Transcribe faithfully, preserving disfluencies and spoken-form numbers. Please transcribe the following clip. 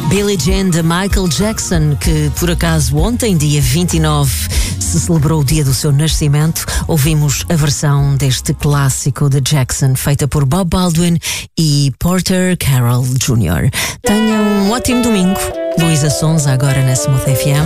Billie Jean de Michael Jackson, que por acaso ontem, dia vinte e nove, se celebrou o dia do seu nascimento. Ouvimos a versão deste clássico de Jackson, feita por Bob Baldwin e Porter Carroll júnior Tenha um ótimo domingo. Luísa Sonza agora na Smooth F M.